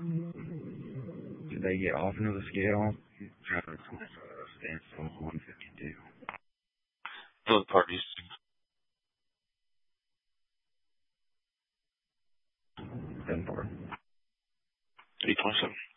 Did they get off into the scale? Traffic standstill 152. Both parties. 10-4. 827.